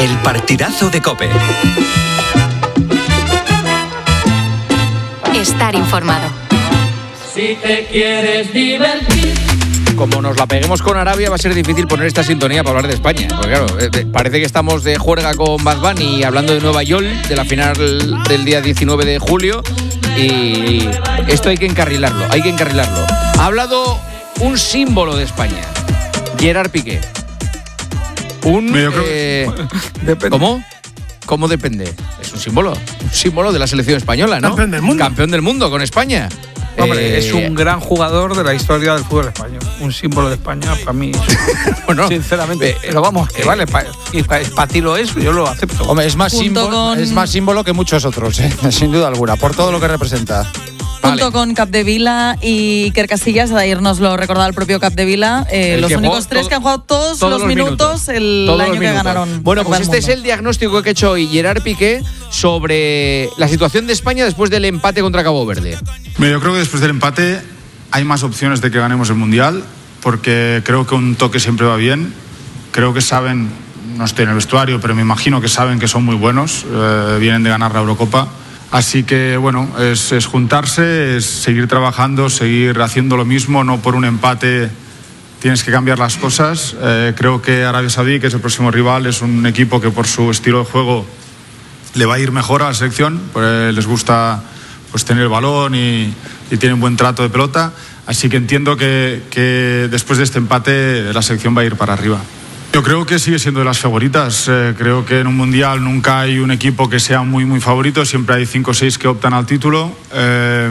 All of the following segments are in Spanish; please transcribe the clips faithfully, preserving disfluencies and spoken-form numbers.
El partidazo de COPE. Estar informado. Si te quieres divertir. Como nos la peguemos con Arabia, va a ser difícil poner esta sintonía para hablar de España. Porque claro, parece que estamos de juerga con Bad Bunny hablando de Nueva York, de la final del día diecinueve de julio. Y esto hay que encarrilarlo, hay que encarrilarlo. Ha hablado un símbolo de España, Gerard Piqué. Un... Eh, ¿Cómo? ¿Cómo depende? Es un símbolo, un símbolo de la selección española, ¿no? Campeón del mundo. Campeón del mundo con España. Hombre, eh, es un gran jugador de la historia del fútbol español. Un símbolo de España para mí. Bueno, sinceramente. eh, pero vamos, que eh, vale, para pa, pa ti lo es, yo lo acepto. Hombre, es más, símbolo, con... es más símbolo que muchos otros, ¿eh? Sin duda alguna, por todo lo que representa. Junto vale. con Capdevila y Iker Casillas, ayer nos lo recordaba el propio Capdevila, eh, los únicos jugó, tres todo, que han jugado todos, todos los, los minutos, minutos el todos año los que minutos. ganaron. Bueno, pues este mundo. es el diagnóstico que ha hecho hoy Gerard Piqué sobre la situación de España después del empate contra Cabo Verde. Yo creo que después del empate hay más opciones de que ganemos el Mundial, porque creo que un toque siempre va bien. Creo que saben, no estoy en el vestuario, pero me imagino que saben que son muy buenos, eh, vienen de ganar la Eurocopa. Así que, bueno, es, es juntarse, es seguir trabajando, seguir haciendo lo mismo, no por un empate tienes que cambiar las cosas. Eh, creo que Arabia Saudí, que es el próximo rival, es un equipo que por su estilo de juego le va a ir mejor a la selección, pues les gusta pues tener el balón y, y tienen buen trato de pelota, así que entiendo que, que después de este empate la selección va a ir para arriba. Yo creo que sigue siendo de las favoritas. Eh, creo que en un mundial nunca hay un equipo que sea muy muy favorito, siempre hay cinco o seis que optan al título. Eh,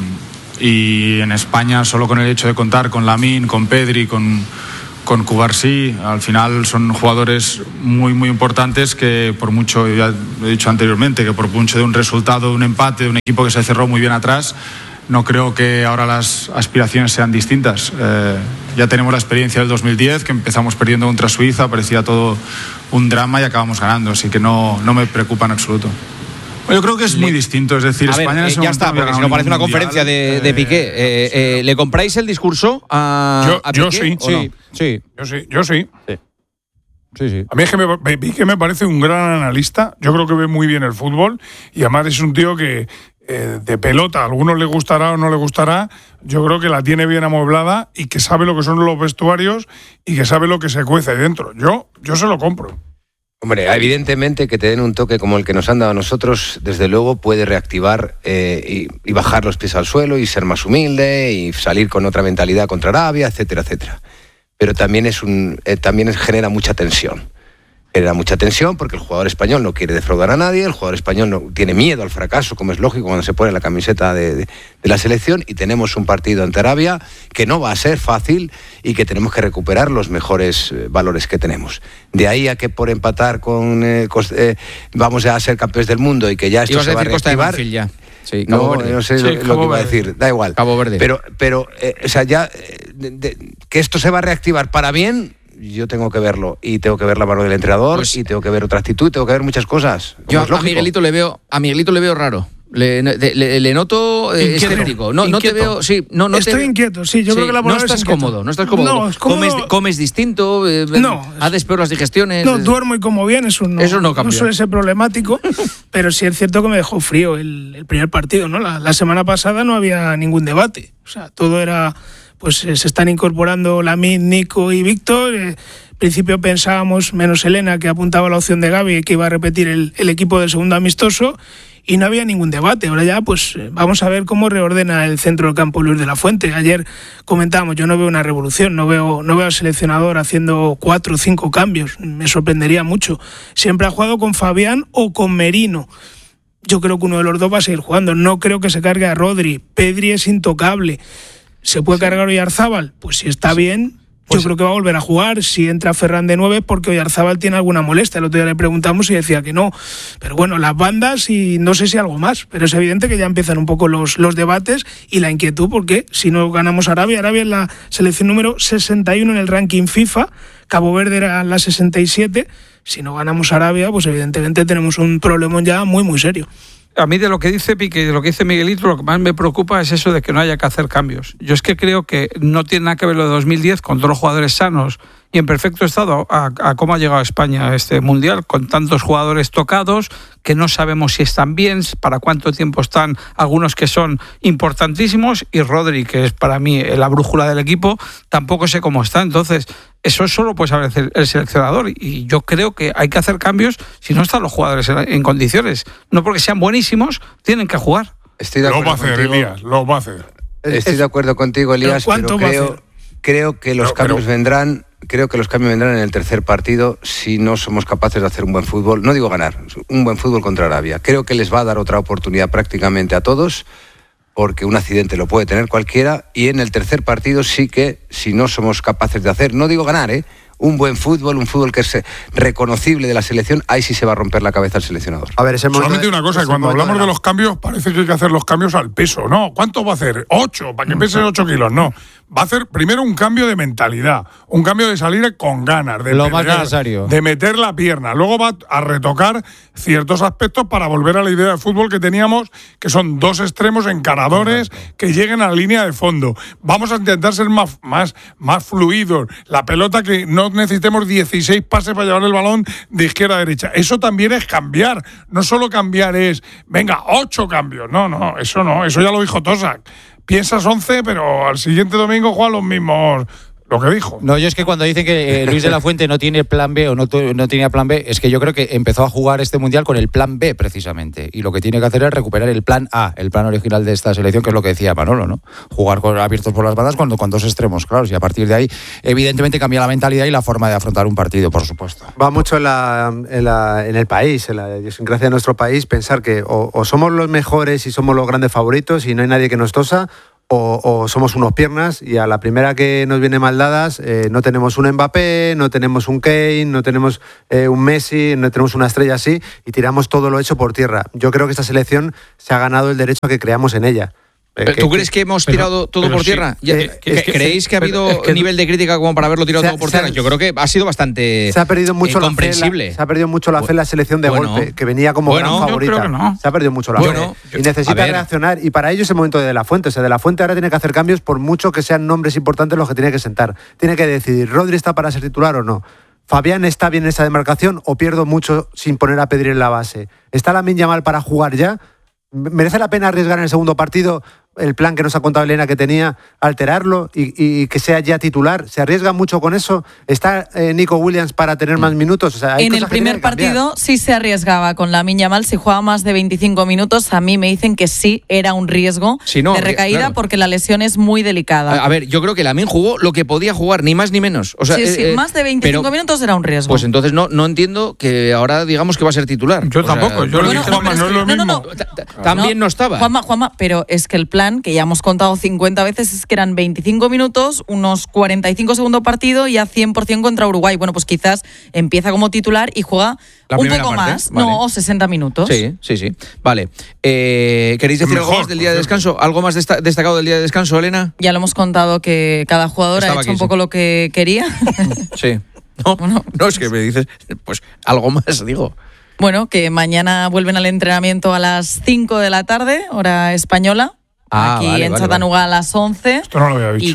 y en España, solo con el hecho de contar con Lamine, con Pedri, con, con Cubarsí, al final son jugadores muy muy importantes que por mucho, ya lo he dicho anteriormente, que por mucho de un resultado, de un empate, de un equipo que se cerró muy bien atrás, no creo que ahora las aspiraciones sean distintas. Eh, ya tenemos la experiencia del dos mil diez, que empezamos perdiendo contra Suiza, parecía todo un drama y acabamos ganando, así que no, no me preocupa en absoluto. Yo creo que es muy distinto, es decir, a ver, España en ese eh, ya momento está, porque si no parece una conferencia de, de Piqué. Eh, eh, ¿Le compráis el discurso a, yo, a yo Piqué? sí, ¿o no? Sí, sí. Yo sí, yo sí. Sí, sí. sí. A mí es que me, Piqué me parece un gran analista. Yo creo que ve muy bien el fútbol y además es un tío que eh, de pelota, a algunos le gustará o no le gustará, yo creo que la tiene bien amueblada y que sabe lo que son los vestuarios y que sabe lo que se cuece ahí dentro. Yo, yo se lo compro. Hombre, evidentemente que te den un toque como el que nos han dado a nosotros, desde luego puede reactivar eh, y, y bajar los pies al suelo y ser más humilde y salir con otra mentalidad contra Arabia, etcétera, etcétera. Pero también es un, eh, también es, genera mucha tensión. Genera mucha tensión porque el jugador español no quiere defraudar a nadie, el jugador español no tiene miedo al fracaso, como es lógico cuando se pone la camiseta de, de, de la selección, y tenemos un partido ante Arabia que no va a ser fácil y que tenemos que recuperar los mejores eh, valores que tenemos. De ahí a que por empatar con eh, cos, eh, vamos a ser campeones del mundo y que ya esto se va a reactivar. Ya. Sí, Cabo no, Verde. no sé Sí, lo, lo Cabo que iba a Verde. decir, da igual. Cabo Verde. Pero, pero eh, o sea, ya eh, de, de, que esto se va a reactivar para bien, yo tengo que verlo y tengo que ver la mano del entrenador pues, y tengo que ver otra actitud, tengo que ver muchas cosas. Yo a Miguelito le veo, a Miguelito le veo raro. Le, le, le noto eh, escéptico. No, no te veo, sí, no, no Estoy te, inquieto, sí. Yo sí, creo que la no estás cómodo, no estás cómodo. No, es cómodo. Comes, comes distinto, eh, no, haces peor las digestiones. No, duermo y como bien, eso no, eso no cambia. No suele ser problemático, pero sí es cierto que me dejó frío el, el primer partido, ¿no? La, la semana pasada no había ningún debate. O sea, todo era, pues eh, se están incorporando Lamine, Nico y Víctor. Eh, al principio pensábamos, menos Elena, que apuntaba la opción de Gavi, que iba a repetir el, el equipo del segundo amistoso, y no había ningún debate. Ahora ya, pues vamos a ver cómo reordena el centro del campo Luis de la Fuente. Ayer comentábamos, yo no veo una revolución, no veo, no veo al seleccionador haciendo cuatro o cinco cambios, me sorprendería mucho. Siempre ha jugado con Fabián o con Merino. Yo creo que uno de los dos va a seguir jugando. No creo que se cargue a Rodri. Pedri es intocable. ¿Se puede sí. cargar Oyarzábal? Pues si está sí. bien... Yo pues, creo que va a volver a jugar. Si entra Ferran de nueve, porque Oyarzábal tiene alguna molestia. El otro día le preguntamos y decía que no. Pero bueno, las bandas y no sé si algo más. Pero es evidente que ya empiezan un poco los, los debates y la inquietud, porque si no ganamos a Arabia, Arabia es la selección número sesenta y uno en el ranking FIFA, Cabo Verde era la sesenta y siete. Si no ganamos a Arabia, pues evidentemente tenemos un problemón ya muy, muy serio. A mí de lo que dice Piqué y de lo que dice Miguelito, lo que más me preocupa es eso de que no haya que hacer cambios. Yo es que creo que no tiene nada que ver lo de dos mil diez con todos los jugadores sanos y en perfecto estado a, a cómo ha llegado a España a este Mundial, con tantos jugadores tocados, que no sabemos si están bien, para cuánto tiempo están, algunos que son importantísimos, y Rodri, que es para mí la brújula del equipo, tampoco sé cómo está. Entonces, eso solo puede saber el seleccionador, y yo creo que hay que hacer cambios si no están los jugadores en, en condiciones. No porque sean buenísimos, tienen que jugar. Estoy de lo acuerdo va a hacer, contigo. Elías, lo va a hacer. Estoy de acuerdo contigo, Elías, pero, pero creo, creo que los Pero- cambios pero- vendrán. Creo que los cambios vendrán en el tercer partido si no somos capaces de hacer un buen fútbol. No digo ganar, un buen fútbol contra Arabia. Creo que les va a dar otra oportunidad prácticamente a todos, porque un accidente lo puede tener cualquiera. Y en el tercer partido sí que, si no somos capaces de hacer, no digo ganar, ¿eh? un buen fútbol, un fútbol que es reconocible de la selección, ahí sí se va a romper la cabeza el seleccionador. A ver, ese Solamente una cosa, que cuando hablamos de los cambios parece que hay que hacer los cambios al peso. No, ¿cuánto va a hacer? Ocho, para que pese ocho kilos. No, va a hacer primero un cambio de mentalidad, un cambio de salir con ganas, de Lo más pelear, necesario. de meter la pierna. Luego va a retocar ciertos aspectos para volver a la idea de fútbol que teníamos, que son dos extremos encaradores que lleguen a la línea de fondo. Vamos a intentar ser más, más, más fluidos. La pelota, que no necesitemos dieciséis pases para llevar el balón de izquierda a derecha. Eso también es cambiar. No solo cambiar es, venga, ocho cambios. No, no, eso no. Eso ya lo dijo Tosak. Piensas once, pero al siguiente domingo juegan los mismos. Lo que dijo. No, yo es que cuando dicen que eh, Luis de la Fuente no tiene plan B o no, tu- no tenía plan B, es que yo creo que empezó a jugar este Mundial con el plan B, precisamente. Y lo que tiene que hacer es recuperar el plan A, el plan original de esta selección, que es lo que decía Manolo, ¿no? Jugar con, abiertos por las bandas cuando, con dos extremos, claro. Y a partir de ahí, evidentemente, cambia la mentalidad y la forma de afrontar un partido, por supuesto. Va mucho en, la, en, la, en el país, en la idiosincrasia de nuestro país, pensar que o, o somos los mejores y somos los grandes favoritos y no hay nadie que nos tosa, o, o somos unos piernas y a la primera que nos viene mal dadas eh, no tenemos un Mbappé, no tenemos un Kane, no tenemos eh, un Messi, no tenemos una estrella así y tiramos todo lo hecho por tierra. Yo creo que esta selección se ha ganado el derecho a que creamos en ella. Eh, ¿Tú crees que hemos pero- tirado todo pero por sí. tierra? Ya- Eh, ¿cre- es que- ¿Creéis que ha pero habido es que- nivel de crítica como para haberlo tirado Se ha- todo por se ha- tierra? Yo creo que ha sido bastante Se ha perdido mucho eh, la fe, comprensible. la, se ha perdido mucho la fe en la selección de Bueno. golpe, que venía como Bueno, gran yo favorita. creo que no. Se ha perdido mucho la Bueno, fe. yo- Y necesita a ver. reaccionar. Y para ello es el momento de De La Fuente. O sea, De La Fuente ahora tiene que hacer cambios por mucho que sean nombres importantes los que tiene que sentar. Tiene que decidir, ¿Rodri está para ser titular o no? ¿Fabián está bien en esa demarcación o pierdo mucho sin poner a Pedri en la base? ¿Está Lamine Yamal para jugar ya? ¿Merece la pena arriesgar en el segundo partido el plan que nos ha contado Elena que tenía, alterarlo y, y que sea ya titular? ¿Se arriesga mucho con eso? ¿Está eh, Nico Williams para tener más minutos? O sea, hay En el cosas que tiene primer que cambiar. partido sí se arriesgaba con Lamine Yamal, si jugaba más de veinticinco minutos, a mí me dicen que sí era un riesgo Sí, no, de recaída claro. porque la lesión es muy delicada. A ver, yo creo que Lamine jugó lo que podía jugar, ni más ni menos. O sea, sí, eh, sí, eh, más de veinticinco pero, minutos era un riesgo. Pues entonces no, no entiendo que ahora digamos que va a ser titular. Yo O sea, tampoco, yo Bueno, le y dije, Juanma, pero no es lo no, no, mismo. no. ta- ta- También no estaba. Juanma, Juanma, pero es que el plan, que ya hemos contado cincuenta veces, es que eran veinticinco minutos, unos cuarenta y cinco segundo partido y a cien por ciento contra Uruguay. Bueno, pues quizás empieza como titular y juega La un primera poco parte, más, vale. no, o sesenta minutos. Sí, sí, sí. Vale. Eh, ¿Queréis decir Mejor, algo más del día de por cierto. descanso? ¿Algo más desta- destacado del día de descanso, Elena? Ya lo hemos contado que cada jugador Estaba ha hecho aquí, un poco sí. lo que quería. Sí. No, Bueno. no, es que me dices, pues algo más, digo. Bueno, que mañana vuelven al entrenamiento a las cinco de la tarde, hora española. Ah, Aquí vale, en vale, Chattanooga a las once. Esto no lo había Y, dicho.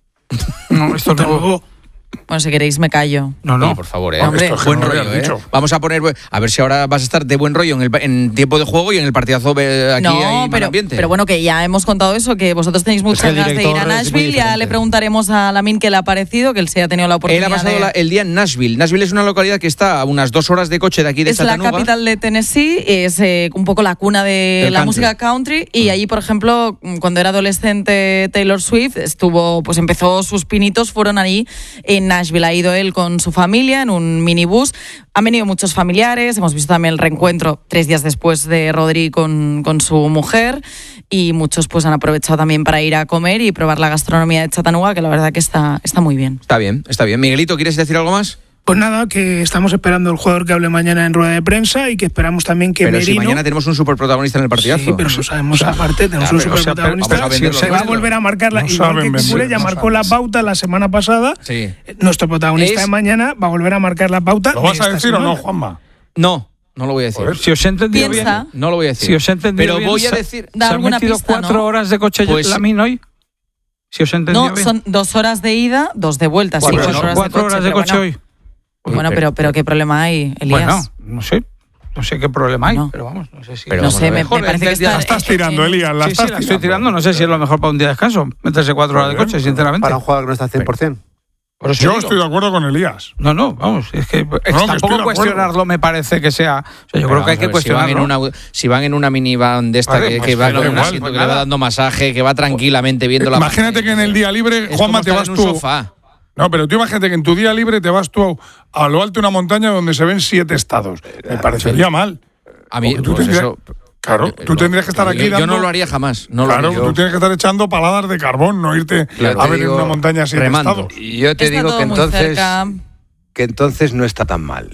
no, esto no. Tampoco. bueno, si queréis me callo. No, Oye, no. por favor, ¿eh? Hombre. Esto es que buen no lo rollo, habías ¿eh? dicho. Vamos a poner, a ver si ahora vas a estar de buen rollo en, el, en tiempo de juego y en el partidazo eh, aquí hay No, mal pero, ambiente. pero bueno, que ya hemos contado eso, que vosotros tenéis muchas que el ganas de ir a director es muy Nashville. Ya diferente. le preguntaremos a Lamine qué le ha parecido, que él se ha tenido la Él oportunidad ha pasado de... la- el día en Nashville. Nashville es una localidad que está a unas dos horas de coche de aquí de Es la Chattanooga. capital de Tennessee, es eh, un poco la cuna de Del la country. música country y allí, por ejemplo, cuando era adolescente Taylor Swift, estuvo, pues empezó sus pinitos, fueron allí en Nashville. Ha ido él con su familia en un minibús. Han venido muchos familiares, hemos visto también el reencuentro tres días después de Rodri con, con su mujer y muchos pues han aprovechado también para ir a comer y probar la gastronomía de Chattanooga, que la verdad que está, está muy bien. Está bien, está bien. Miguelito, ¿quieres decir algo más? Pues nada, que estamos esperando el jugador que hable mañana en rueda de prensa y que esperamos también que Pero Merino... si mañana tenemos un superprotagonista en el partidazo. Sí, pero no sabemos aparte, tenemos Ya, un pero, o sea, superprotagonista vamos a venderlo, que va a venderlo. volver a marcar la... No igual saben que vender, Cucurella ya no marcó saben la eso. pauta la semana pasada. Sí. Nuestro protagonista Es- de mañana va a volver a marcar la pauta. ¿Lo de vas a esta decir o no, semana. Juanma? No, no lo voy a decir. Joder. Si os he entendido Piensa. bien. No lo voy a decir. Si os he entendido Pero bien, voy a se- decir... Da ¿Se ha alguna metido pista, cuatro ¿no? horas de coche Pues- Lamine hoy? ¿Si os he entendido No, bien? son dos horas de ida, dos de vuelta. Sí, Cuatro, cuatro horas cuatro de coche, horas de pero coche bueno. hoy. Bueno, pero, pero ¿qué problema hay, Elías? Bueno, no sé. No sé qué problema hay, No. pero vamos, no sé si... Pero no vamos sé, a me, ver. me Joder, parece que ya está... La estás tirando, Elías, la Sí, estás sí, la estoy tirando. tirando. No sé si es lo mejor para un día de descanso. Meterse cuatro horas de coche, sinceramente. Para un jugador que no está al cien por ciento. Por eso Yo digo. estoy de acuerdo con Elías. No, no, vamos, es que, es que estoy de tampoco acuerdo. cuestionarlo me parece que sea... O sea, yo Pero creo que hay vamos que a ver, si van, en cuestionarlo. una, si van en una minivan de esta Vale, que, pues que va que da con un igual, asiento pues que le va nada. dando masaje, que va tranquilamente viendo la Imagínate que en el día libre, Es Juanma, como te estar vas en un tú. sofá. No, pero tú imagínate que en tu día libre te vas tú a lo alto de una montaña donde se ven siete estados. Me parecería mal. A mí, Porque tú pues tendrías- eso, Claro, tú tendrías que estar yo- aquí yo, dando... no lo haría jamás. No lo Claro, haría. tú tienes que estar echando paladas de carbón, no irte Claro, a te ver digo, en una montaña siete remando. estados. Y yo te Está digo todo que muy entonces, cerca. que entonces no está tan mal.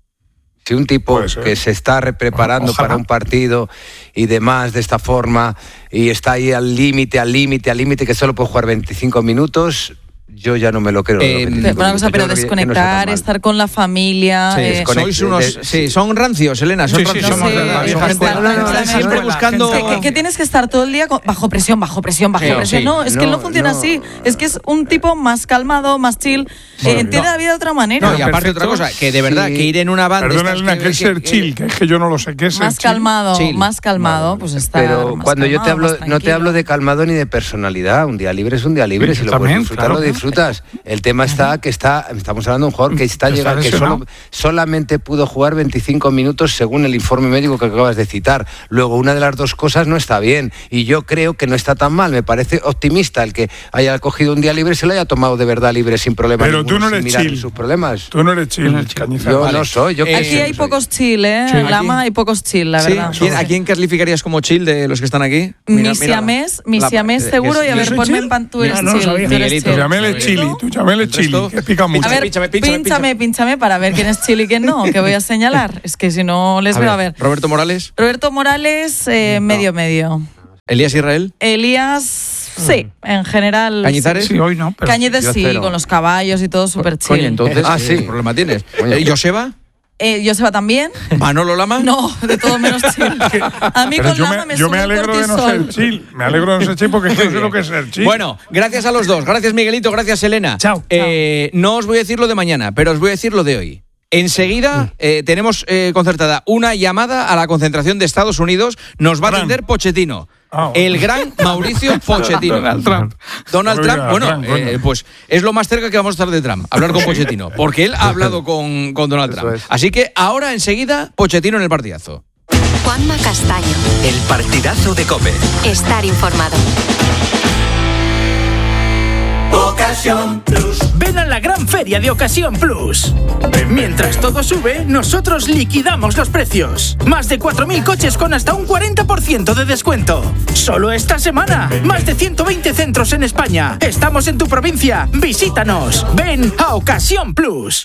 Si un tipo Puede ser. que se está re- preparando Ojalá. para un partido y demás de esta forma y está ahí al límite, al límite, al límite, que solo puede jugar veinticinco minutos, yo ya no me lo creo. Eh, los veinticinco Pero una cosa, minutos. pero Yo creo que- que no está tan desconectar, mal. estar con la familia... Sí, eh, desconectar. Sois unos, de- sí, son rancios, Elena. Son Sí, sí, rancios. somos sé, de la eh, vieja estar escuela. tranquilamente- Siempre buscando... Que, que- que tienes que estar todo el día con- bajo presión, bajo presión, bajo Sí, presión. sí. No, es que No, no funciona no. así. Es que es un tipo más calmado, más chill. eh, entiende no. la vida de otra manera. No, y aparte Perfecto. otra cosa, que de verdad, Sí. que ir en una banda... Perdona, Elena, que es ser chill, que es que yo no lo sé. ¿Qué es ser más chill? calmado, Chill. más calmado, pues está. Pero más cuando yo te calmado, hablo, más no te tranquilo. hablo de calmado ni de personalidad. Un día libre es un día libre. Sí, Si lo también, puedes disfrutar, claro. lo disfrutas. El tema está que está, estamos hablando de un jugador que está Está llegando, que lesionado. solo, solamente pudo jugar veinticinco minutos según el informe médico que acabas de citar. Luego, una de las dos cosas no está bien. Y yo creo que no está tan mal. Me parece optimista el que haya cogido un día libre y se lo haya tomado de verdad libre sin problema Pero ninguno, tú no sin eres mirar chill. sus problemas. Tú no eres chill, Cañizares. Yo Vale. no soy. Yo Eh, Aquí hay pocos chill, ¿eh? Sí. En Lama hay pocos chill, la Sí, verdad. ¿quién- ¿A quién clasificarías como chill de los que están aquí? Mira, Mi mira. siamés, mi La- siamés eh, seguro, que y a es- ver, soy ponme chill? en pan, tú eres Ah, no lo chill. sabía. tú eres Miguelito. Tu chill. llamel es chili, tu llamel es El resto- chili, que pica mucho. A ver, Pínchame, pínchame, pínchame, pínchame para ver quién es chill y quién no, que voy a señalar. Es que si no les A veo ver, a ver. Roberto Morales, Roberto Morales, eh, medio medio. Elías Israel, Elías, sí, en general. Cañizares. Sí, hoy no, pero... Cañete Yo sí, cero. con los caballos y todo súper chill. Coño, entonces, Ah, ¿qué sí. problema tienes? Coño. Eh, ¿Joseba? Eh, Joseba también. ¿Manolo Lama? No, de todo menos chill. A mí Pero con yo Lama me, me yo sube me el alegro de no cortisol. ser chill. Me alegro de no ser chill porque es que no sé lo que es ser chill. Bueno, gracias a los dos. Gracias, Miguelito. Gracias, Elena. Chao. Eh, no os voy a decir lo de mañana, pero os voy a decir lo de hoy. Enseguida eh, tenemos eh, concertada una llamada a la concentración de Estados Unidos. Nos va a Fran. atender Pochettino. Ah, bueno. El gran Mauricio Pochettino. Donald Trump. Donald Oiga, Trump, bueno, Trump, coño. eh, pues es lo más cerca que vamos a estar de Trump, hablar con Pochettino, porque él ha hablado con, con Donald Eso Trump. es. Así que ahora, enseguida, Pochettino en el partidazo. Juanma Castaño. El partidazo de COPE. Estar informado. Ocasión Plus. Ven a la gran feria de Ocasión Plus. Mientras todo sube, nosotros liquidamos los precios. Más de cuatro mil coches con hasta un cuarenta por ciento de descuento. Solo esta semana. Más de ciento veinte centros en España. Estamos en tu provincia. Visítanos. Ven a Ocasión Plus.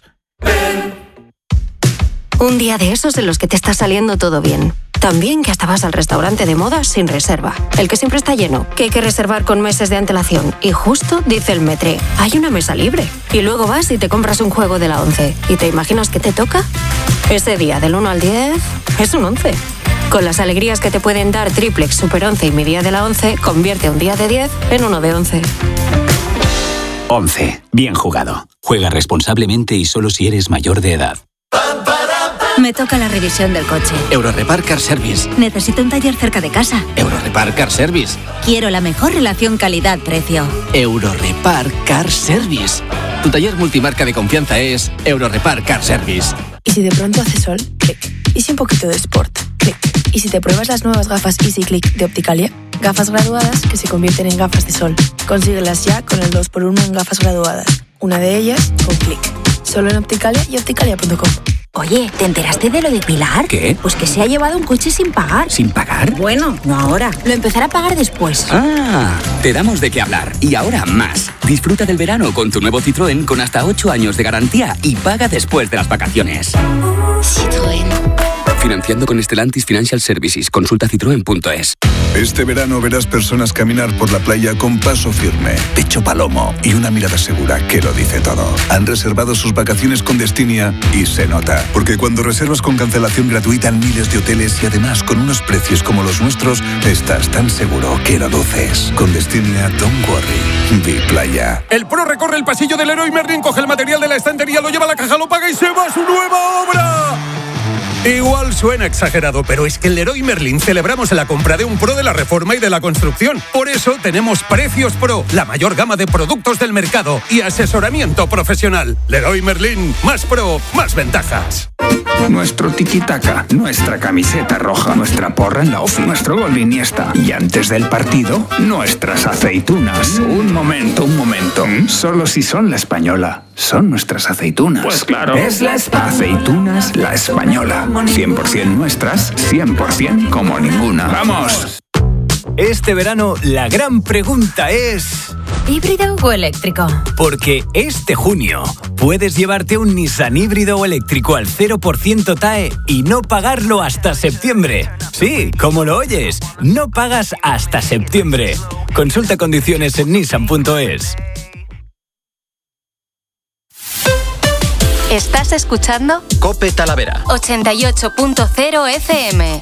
Un día de esos en los que te está saliendo todo bien. También que hasta vas al restaurante de moda sin reserva. El que siempre está lleno, que hay que reservar con meses de antelación. Y justo dice el metre, hay una mesa libre. Y luego vas y te compras un juego de la once. ¿Y te imaginas que te toca? Ese día del uno al diez es un once. Con las alegrías que te pueden dar Triplex, Super once y mi día de la once, convierte un día de diez en uno de once. once. Bien jugado. Juega responsablemente y solo si eres mayor de edad. Me toca la revisión del coche. Eurorepar Car Service. Necesito un taller cerca de casa. Eurorepar Car Service. Quiero la mejor relación calidad-precio. Eurorepar Car Service. Tu taller multimarca de confianza es Eurorepar Car Service. ¿Y si de pronto hace sol? Clic. ¿Y si un poquito de sport? Clic. ¿Y si te pruebas las nuevas gafas Easy Click de Opticalia? Gafas graduadas que se convierten en gafas de sol. Consíguelas ya con el dos por uno en gafas graduadas. Una de ellas con Clic. Solo en Opticalia y opticalia punto com. Oye, ¿te enteraste de lo de Pilar? ¿Qué? Pues que se ha llevado un coche sin pagar. ¿Sin pagar? Bueno, no ahora. Lo empezará a pagar después. Ah, te damos de qué hablar. Y ahora más. Disfruta del verano con tu nuevo Citroën con hasta ocho años de garantía y paga después de las vacaciones. Citroën. Financiando con Stellantis Financial Services. Consulta citroen punto es. Este verano verás personas caminar por la playa con paso firme, pecho palomo y una mirada segura que lo dice todo. Han reservado sus vacaciones con Destinia y se nota. Porque cuando reservas con cancelación gratuita en miles de hoteles y además con unos precios como los nuestros, estás tan seguro que lo luces. Con Destinia, don't worry. Be Playa. El Pro recorre el pasillo del Leroy Merlin, coge el material de la estantería, lo lleva a la caja, lo paga y se va a su nueva obra. Igual suena exagerado, pero es que en Leroy Merlin celebramos la compra de un Pro de la reforma y de la construcción. Por eso tenemos Precios Pro, la mayor gama de productos del mercado y asesoramiento profesional. Leroy Merlin, más Pro, más ventajas. Nuestro tiki-taka, nuestra camiseta roja, nuestra porra en la ofi, nuestro gol de Iniesta. Y antes del partido, nuestras aceitunas. Un momento, un momento. Solo si son la española. Son nuestras aceitunas. Pues claro. Es la Espa. Aceitunas La Española. cien por ciento nuestras, cien por ciento como ninguna. ¡Vamos! Este verano, la gran pregunta es... ¿híbrido o eléctrico? Porque este junio puedes llevarte un Nissan híbrido o eléctrico al cero por ciento T A E y no pagarlo hasta septiembre. Sí, como lo oyes, no pagas hasta septiembre. Consulta condiciones en nissan punto es. ¿Estás escuchando? COPE Talavera. ochenta y ocho punto cero F M.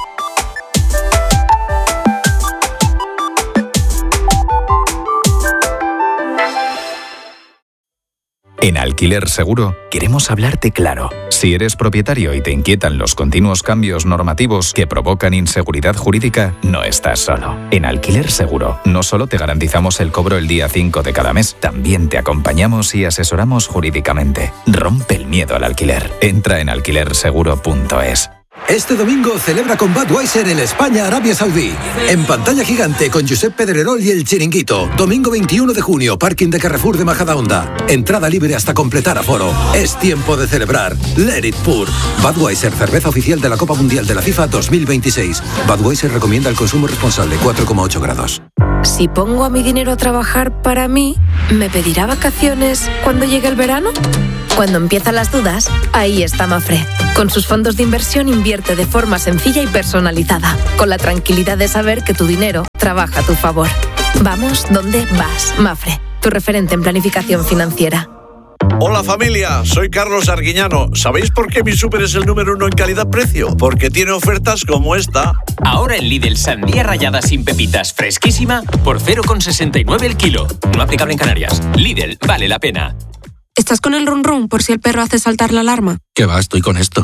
En Alquiler Seguro queremos hablarte claro. Si eres propietario y te inquietan los continuos cambios normativos que provocan inseguridad jurídica, no estás solo. En Alquiler Seguro no solo te garantizamos el cobro el día cinco de cada mes, también te acompañamos y asesoramos jurídicamente. Rompe el miedo al alquiler. Entra en alquiler seguro punto es. Este domingo celebra con Budweiser el España-Arabia Saudí. En pantalla gigante con Josep Pedrerol y El Chiringuito. Domingo veintiuno de junio, parking de Carrefour de Majadahonda. Entrada libre hasta completar aforo. Es tiempo de celebrar. Let it pour. Budweiser, cerveza oficial de la Copa Mundial de la FIFA dos mil veintiséis. Budweiser recomienda el consumo responsable, cuatro coma ocho grados. Si pongo a mi dinero a trabajar para mí, ¿me pedirá vacaciones cuando llegue el verano? Cuando empiezan las dudas, ahí está Mafre. Con sus fondos de inversión invierte de forma sencilla y personalizada, con la tranquilidad de saber que tu dinero trabaja a tu favor. Vamos donde vas, Mafre, tu referente en planificación financiera. Hola familia, soy Carlos Arguiñano. ¿Sabéis por qué mi súper es el número uno en calidad-precio? Porque tiene ofertas como esta. Ahora en Lidl, sandía rallada sin pepitas fresquísima por cero coma sesenta y nueve el kilo. No aplicable en Canarias. Lidl, vale la pena. ¿Estás con el run run por si el perro hace saltar la alarma? ¿Qué va? Estoy con esto.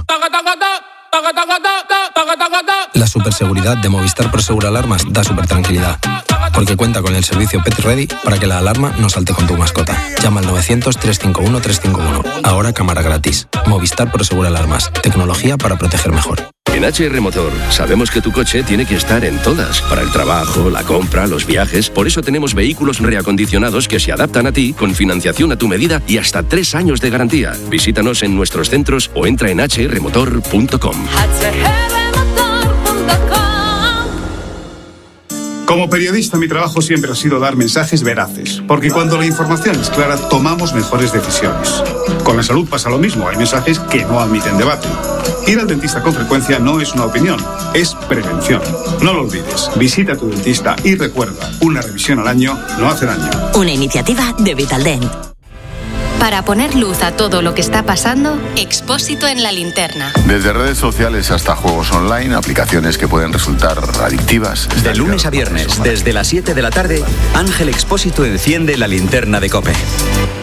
La superseguridad de Movistar Prosegur Alarmas da super tranquilidad, porque cuenta con el servicio Pet Ready para que la alarma no salte con tu mascota. Llama al novecientos, trescientos cincuenta y uno, trescientos cincuenta y uno. Ahora cámara gratis. Movistar Prosegur Alarmas. Tecnología para proteger mejor. En H R Motor sabemos que tu coche tiene que estar en todas, para el trabajo, la compra, los viajes. Por eso tenemos vehículos reacondicionados que se adaptan a ti, con financiación a tu medida y hasta tres años de garantía. Visítanos en nuestros centros o entra en h r motor punto com. Como periodista, mi trabajo siempre ha sido dar mensajes veraces, porque cuando la información es clara, tomamos mejores decisiones. Con la salud pasa lo mismo, hay mensajes que no admiten debate. Ir al dentista con frecuencia no es una opinión, es prevención. No lo olvides, visita a tu dentista y recuerda, una revisión al año no hace daño. Una iniciativa de Vitaldent. Para poner luz a todo lo que está pasando, Expósito en la linterna. Desde redes sociales hasta juegos online, aplicaciones que pueden resultar adictivas. De lunes a viernes, desde las siete de la tarde, Ángel Expósito enciende la linterna de COPE.